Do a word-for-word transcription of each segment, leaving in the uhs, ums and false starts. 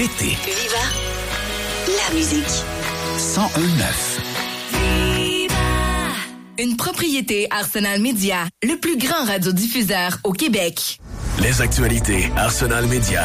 Été. Viva la musique. cent un neuf. Une propriété Arsenal Média, le plus grand radiodiffuseur au Québec. Les actualités Arsenal Média.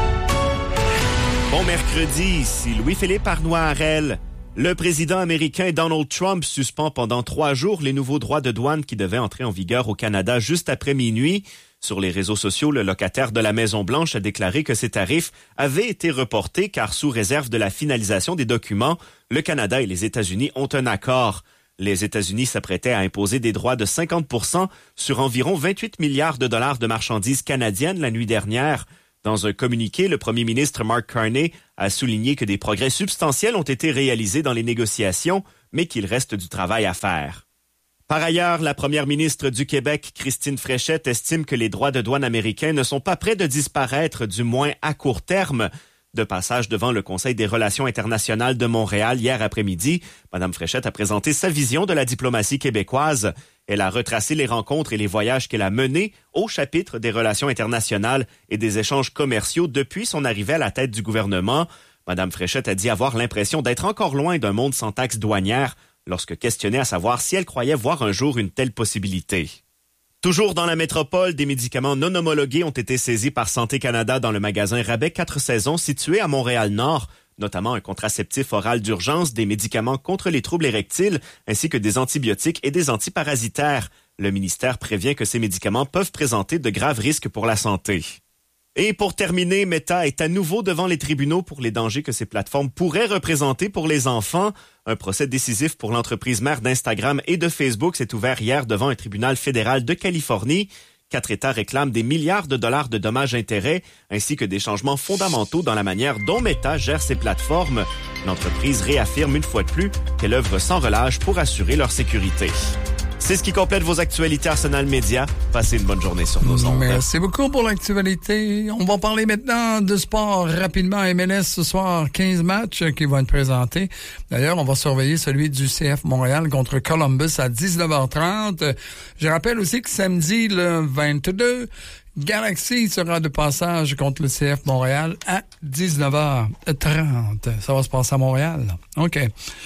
Bon mercredi, ici Louis-Philippe Arnois-Harel. Le président américain Donald Trump suspend pendant trois jours les nouveaux droits de douane qui devaient entrer en vigueur au Canada juste après minuit. Sur les réseaux sociaux, le locataire de la Maison-Blanche a déclaré que ces tarifs avaient été reportés car sous réserve de la finalisation des documents, le Canada et les États-Unis ont un accord. Les États-Unis s'apprêtaient à imposer des droits de cinquante pour cent sur environ vingt-huit milliards de dollars de marchandises canadiennes la nuit dernière. Dans un communiqué, le premier ministre Mark Carney a souligné que des progrès substantiels ont été réalisés dans les négociations, mais qu'il reste du travail à faire. Par ailleurs, la première ministre du Québec, Christine Fréchette, estime que les droits de douane américains ne sont pas près de disparaître, du moins à court terme. De passage devant le Conseil des relations internationales de Montréal hier après-midi, Mme Fréchette a présenté sa vision de la diplomatie québécoise. Elle a retracé les rencontres et les voyages qu'elle a menés au chapitre des relations internationales et des échanges commerciaux depuis son arrivée à la tête du gouvernement. Mme Fréchette a dit avoir l'impression d'être encore loin d'un monde sans taxes douanières lorsque questionnée à savoir si elle croyait voir un jour une telle possibilité. Toujours dans la métropole, des médicaments non homologués ont été saisis par Santé Canada dans le magasin Rabais Quatre Saisons situé à Montréal-Nord, notamment un contraceptif oral d'urgence, des médicaments contre les troubles érectiles, ainsi que des antibiotiques et des antiparasitaires. Le ministère prévient que ces médicaments peuvent présenter de graves risques pour la santé. Et pour terminer, Meta est à nouveau devant les tribunaux pour les dangers que ces plateformes pourraient représenter pour les enfants. Un procès décisif pour l'entreprise mère d'Instagram et de Facebook s'est ouvert hier devant un tribunal fédéral de Californie. Quatre États réclament des milliards de dollars de dommages-intérêts ainsi que des changements fondamentaux dans la manière dont Meta gère ses plateformes. L'entreprise réaffirme une fois de plus qu'elle œuvre sans relâche pour assurer leur sécurité. C'est ce qui complète vos actualités Arsenal Média. Passez une bonne journée sur nos ondes. Merci beaucoup pour l'actualité. On va parler maintenant de sport rapidement. M L S ce soir, quinze matchs qui vont être présentés. D'ailleurs, on va surveiller celui du C F Montréal contre Columbus à dix-neuf heures trente. Je rappelle aussi que samedi le vingt-deux, Galaxy sera de passage contre le C F Montréal à dix-neuf heures trente. Ça va se passer à Montréal. OK.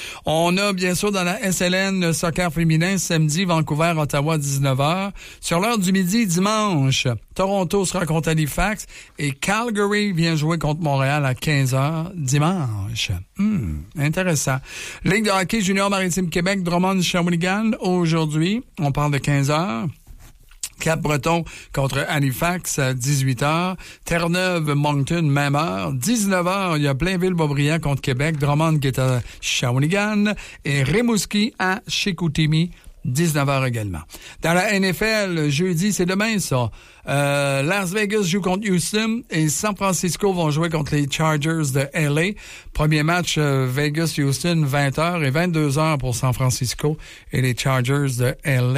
On a bien sûr dans la S L N soccer féminin samedi, Vancouver, Ottawa, dix-neuf heures. Sur l'heure du midi, dimanche, Toronto sera contre Halifax et Calgary vient jouer contre Montréal à quinze heures dimanche. Hum, intéressant. Ligue de hockey junior maritime Québec, Drummond-Shawinigan aujourd'hui. On parle de quinze heures. Cap-Breton contre Halifax à dix-huit heures. Terre-Neuve-Moncton, même heure. dix-neuf heures, il y a Blainville-Boisbriand contre Québec. Drummond qui est à Shawinigan. Et Rimouski à Chicoutimi, dix-neuf heures également. Dans la N F L, jeudi, c'est demain ça. Euh, Las Vegas joue contre Houston et San Francisco vont jouer contre les Chargers de L A. Premier match euh, Vegas-Houston, vingt heures et vingt-deux heures pour San Francisco et les Chargers de L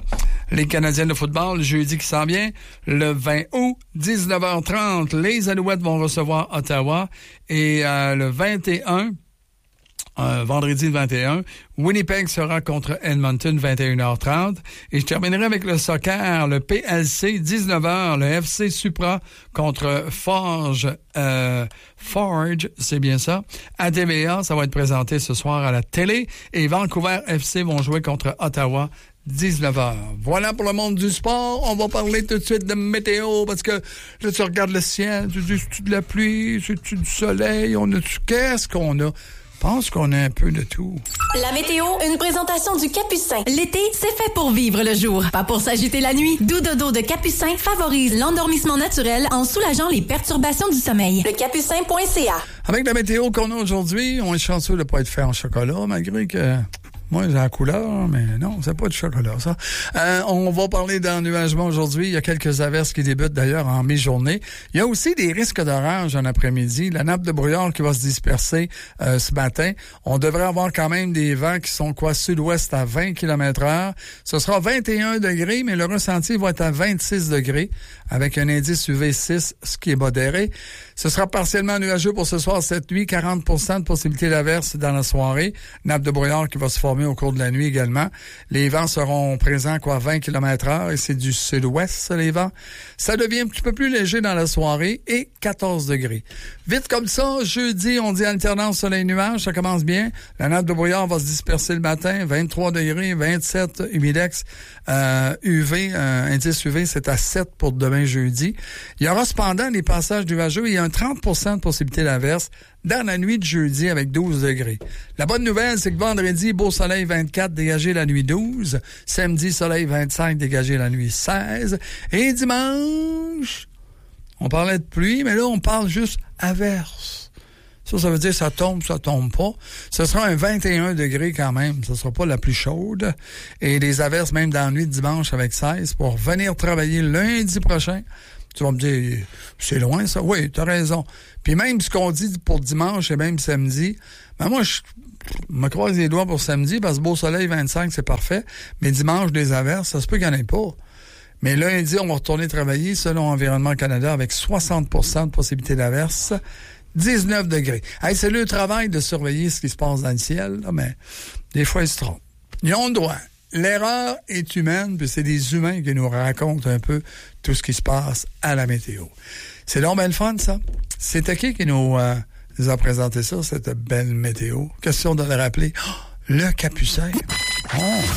A. Les Canadiens de football, jeudi qui s'en vient, le vingt août, dix-neuf heures trente, les Alouettes vont recevoir Ottawa et euh, le vingt et un, Euh, vendredi le vingt et un, Winnipeg sera contre Edmonton, vingt et une heures trente. Et je terminerai avec le soccer, le P L C, dix-neuf heures, le F C Supra contre Forge, euh, Forge, c'est bien ça. À T V A, ça va être présenté ce soir à la télé. Et Vancouver F C vont jouer contre Ottawa, dix-neuf heures. Voilà pour le monde du sport. On va parler tout de suite de météo parce que là, tu regardes le ciel, tu dis, c'est-tu de la pluie, c'est-tu du soleil, on a-tu, qu'est-ce qu'on a? Je pense qu'on a un peu de tout. La météo, une présentation du Capucin. L'été, c'est fait pour vivre le jour, pas pour s'agiter la nuit. Doux dodo de Capucin favorise l'endormissement naturel en soulageant les perturbations du sommeil. Le capucin point c a. Avec la météo qu'on a aujourd'hui, on est chanceux de ne pas être fait en chocolat, malgré que... Moi, j'ai la couleur, mais non, c'est pas du chocolat, ça. Euh, on va parler d'ennuagement aujourd'hui. Il y a quelques averses qui débutent d'ailleurs en mi-journée. Il y a aussi des risques d'orage en après-midi. La nappe de brouillard qui va se disperser euh, ce matin. On devrait avoir quand même des vents qui sont quoi sud-ouest à vingt kilomètres heure. Ce sera vingt et un degrés, mais le ressenti va être à vingt-six degrés avec un indice U V six, ce qui est modéré. Ce sera partiellement nuageux pour ce soir, cette nuit. quarante pour cent de possibilité d'averse dans la soirée. Nappe de brouillard qui va se former confirmé au cours de la nuit également. Les vents seront présents, quoi, vingt kilomètres heure, et c'est du sud-ouest, ça, les vents. Ça devient un petit peu plus léger dans la soirée, et quatorze degrés. Vite comme ça, jeudi, on dit alternance soleil-nuage, ça commence bien. La nappe de brouillard va se disperser le matin, vingt-trois degrés, vingt-sept humidex, euh, U V, euh, indice U V, c'est à sept pour demain jeudi. Il y aura cependant des passages nuageux, il y a un trente pour cent de possibilité d'averse dans la nuit de jeudi avec douze degrés. La bonne nouvelle, c'est que vendredi, beau soleil vingt-quatre, dégagé la nuit douze. Samedi, soleil vingt-cinq, dégagé la nuit seize. Et dimanche, on parlait de pluie, mais là, on parle juste averse. Ça, ça veut dire ça tombe, ça tombe pas. Ce sera un vingt et un degrés quand même. Ce sera pas la plus chaude. Et les averses, même dans la nuit de dimanche avec seize, pour venir travailler lundi prochain. Tu vas me dire, c'est loin, ça? Oui, t'as raison. Puis même ce qu'on dit pour dimanche et même samedi, ben moi, je me croise les doigts pour samedi, parce que beau soleil, vingt-cinq, c'est parfait. Mais dimanche, des averses, ça se peut qu'il n'y en ait pas. Mais lundi, on va retourner travailler selon Environnement Canada avec soixante pour cent de possibilité d'averse, dix-neuf degrés. Hey, c'est le travail de surveiller ce qui se passe dans le ciel, là, mais des fois, ils se trompent. Ils ont le droit. L'erreur est humaine, puis c'est des humains qui nous racontent un peu tout ce qui se passe à la météo. C'est donc bien le fun, ça. C'est qui qui nous, euh, nous a présenté ça, cette belle météo? Question de le rappeler. Oh, le Capucin. Oh.